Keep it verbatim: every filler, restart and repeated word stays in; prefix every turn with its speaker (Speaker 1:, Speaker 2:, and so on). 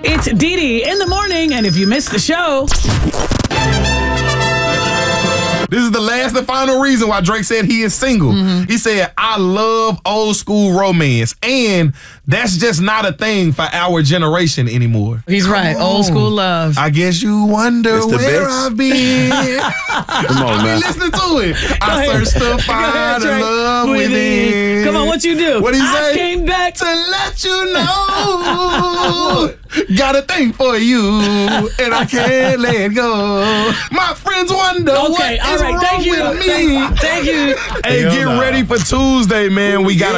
Speaker 1: It's Dee Dee in the morning, and if you missed the show...
Speaker 2: This is the last and final reason why Drake said he is single. Mm-hmm. He said, I love old school romance. And that's just not a thing for our generation anymore.
Speaker 1: He's
Speaker 2: Come
Speaker 1: right.
Speaker 2: on.
Speaker 1: Old school love.
Speaker 2: I guess you wonder
Speaker 3: It's the
Speaker 2: where
Speaker 3: best.
Speaker 2: I've been.
Speaker 3: Come on,
Speaker 2: I
Speaker 3: man.
Speaker 2: mean, listen to it. I
Speaker 1: ahead.
Speaker 2: searched to
Speaker 1: Go ahead,
Speaker 2: find a
Speaker 1: Drake.
Speaker 2: love
Speaker 1: Within.
Speaker 2: within.
Speaker 1: Come on, what you do?
Speaker 2: What'd he
Speaker 1: I
Speaker 2: say?
Speaker 1: came back
Speaker 2: To let you know. Got a thing for you. And I can't let go. My friends wonder
Speaker 1: Okay,
Speaker 2: what
Speaker 1: all
Speaker 2: is
Speaker 1: right.
Speaker 2: wrong
Speaker 1: Thank you.
Speaker 2: with me.
Speaker 1: Thank, thank you.
Speaker 2: Hey,
Speaker 3: Hell
Speaker 2: get
Speaker 3: nah.
Speaker 2: ready for Tuesday, man. We got